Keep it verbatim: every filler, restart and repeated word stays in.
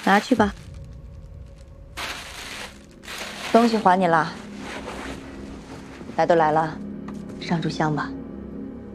拿去吧。东西还你了。来都来了，上炷香吧。